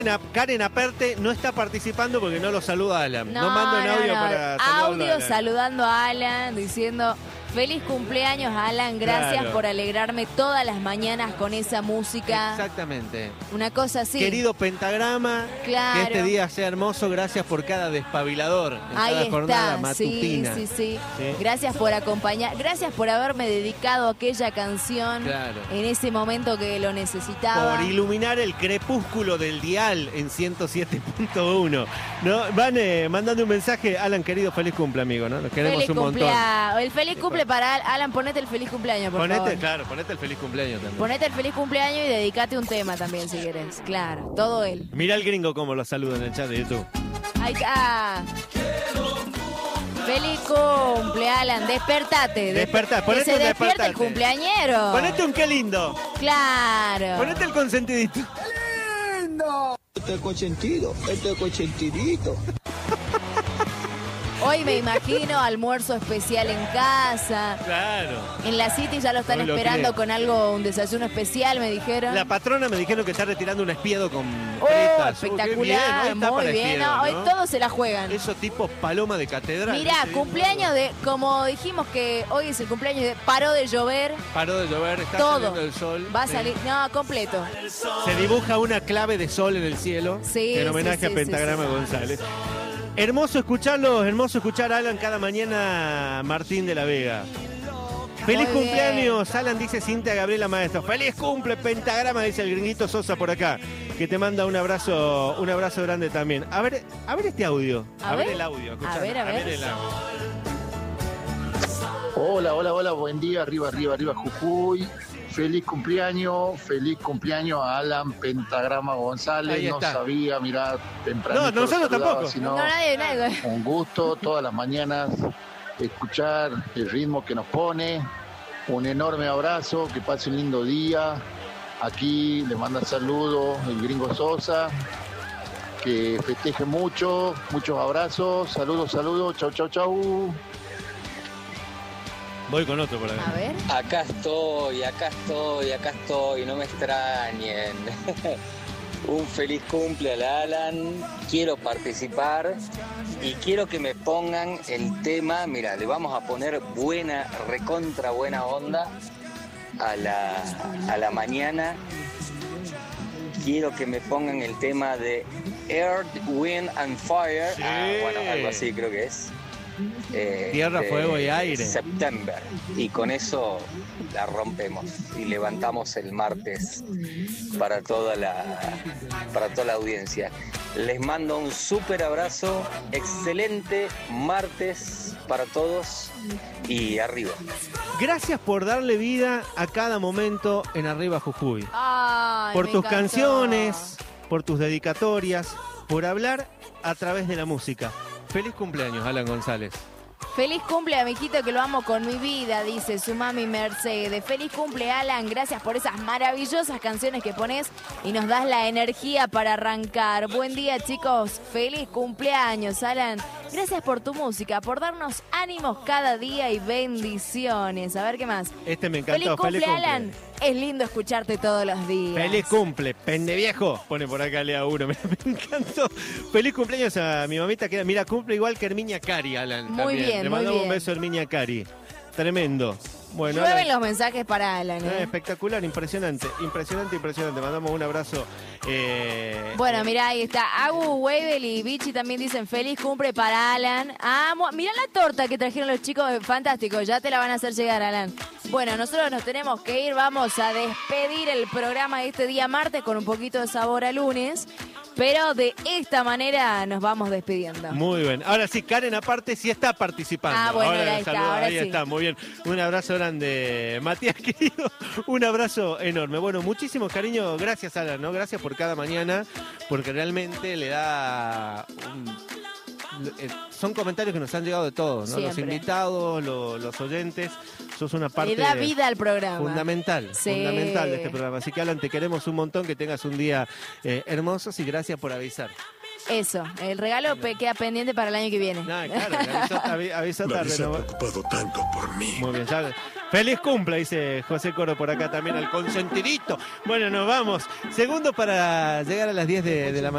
Karen Aperte no está participando porque no lo saluda Alan. No manda un audio para saludarlo. Audio saludando a Alan, diciendo: feliz cumpleaños, Alan, gracias por alegrarme todas las mañanas con esa música. Exactamente. Una cosa así. Querido Pentagrama, claro, que este día sea hermoso, gracias por cada despabilador en ahí cada está, jornada matutina. Sí. Gracias por acompañar, gracias por haberme dedicado a aquella canción en ese momento que lo necesitaba. Por iluminar el crepúsculo del dial en 107.1. ¿No? Van mandando un mensaje. Alan, querido, feliz cumple, amigo, ¿no? Nos queremos un montón. El feliz cumple para Alan, ponete el feliz cumpleaños, por favor. Claro, ponete el feliz cumpleaños también. Ponete el feliz cumpleaños y dedicate un tema también, si querés. Claro, todo él. Mirá el gringo cómo lo saluda en el chat de YouTube. Ahí está. Feliz cumple, Alan. Despertate. Despertá, que ponete se un despierta despertate. el cumpleañero. Ponete un qué lindo. Claro. Ponete el consentidito. ¡Qué lindo! Este es consentidito. Hoy me imagino almuerzo especial en casa. Claro. En la City ya lo están esperando con algo, un desayuno especial, me dijeron. La patrona me dijeron que está retirando un espiedo con fritas. Espectacular, muy bien. Espiedo, ¿no? Hoy todos se la juegan. Esos tipos paloma de catedral. Mirá, cumpleaños de, como dijimos que hoy es el cumpleaños de, paró de llover. Paró de llover, está todo saliendo el sol. Va a salir, no, completo. Se dibuja una clave de sol en el cielo. Sí, en homenaje a Pentagrama González. Hermoso escucharlos, hermoso escuchar a Alan cada mañana, Martín de la Vega. Feliz Muy cumpleaños, bien. Alan, dice Cintia Gabriela Maestro. Feliz cumple, Pentagrama, dice el gringuito Sosa por acá, que te manda un abrazo grande también. A ver este audio. A ver el audio, escuchá. A ver el audio. Hola, buen día, arriba, Jujuy. Feliz cumpleaños a Alan Pentagrama González. No sabía, mirá, temprano. No, nosotros tampoco. No, nadie. Un gusto todas las mañanas escuchar el ritmo que nos pone. Un enorme abrazo, que pase un lindo día. Aquí le manda saludos el gringo Sosa. Que festeje mucho, muchos abrazos. Saludos, chau. Voy con otro por acá. A ver. Acá estoy, no me extrañen. Un feliz cumple al Alan, quiero participar y quiero que me pongan el tema, mira, le vamos a poner recontra buena onda a la mañana. Quiero que me pongan el tema de Earth, Wind and Fire, sí. Algo así creo que es. Tierra, fuego y aire. September. Y con eso la rompemos y levantamos el martes para toda la audiencia. Les mando un súper abrazo, excelente martes para todos y arriba. Gracias por darle vida a cada momento en Arriba Jujuy. Ay, por me tus encantó. Canciones, por tus dedicatorias, por hablar a través de la música. Feliz cumpleaños, Alan González. Feliz cumple, amiguito, que lo amo con mi vida, dice su mami Mercedes. Feliz cumple, Alan, gracias por esas maravillosas canciones que pones y nos das la energía para arrancar. Buen día, chicos. Feliz cumpleaños, Alan. Gracias por tu música, por darnos ánimos cada día y bendiciones. A ver qué más. Este me encantó. Feliz cumple, Alan. Es lindo escucharte todos los días. Feliz cumple, pendeviejo. Pone por acá Lea uno. Me encantó. Feliz cumpleaños a mi mamita que mira, cumple igual que Herminia Cari, Alan. Muy también. bien, Le muy mandamos bien. un beso a Herminia Cari. Tremendo. Bueno, Llueven Alan, los mensajes para Alan. espectacular, impresionante. Mandamos un abrazo. Bueno, mirá, ahí está. Agu, Weibel y Vichy también dicen feliz cumple para Alan. Mirá la torta que trajeron los chicos, fantástico. Ya te la van a hacer llegar, Alan. Bueno, nosotros nos tenemos que ir. Vamos a despedir el programa de este día martes con un poquito de sabor a lunes. Pero de esta manera nos vamos despidiendo. Muy bien. Ahora sí, Karen aparte sí está participando. Bueno, ahora ahí está, ahora ahí sí. está, muy bien. Un abrazo grande, Matías, querido. Un abrazo enorme. Bueno, muchísimo cariño. Gracias, Alan, ¿no? Gracias por cada mañana, porque realmente le da son comentarios que nos han llegado de todos, ¿no? Los invitados, los oyentes. Sos una parte le da vida al programa. Fundamental Sí. Fundamental de este programa. Así que, Alan, te queremos un montón, que tengas un día hermoso y gracias por avisar. Eso, el regalo queda pendiente para el año que viene. Claro, avisa tarde. Nadie se ha preocupado tanto por mí. Muy bien, ya. Feliz cumple, dice José Coro por acá también, al consentidito. Bueno, nos vamos. Segundo para llegar a las 10 de la mañana.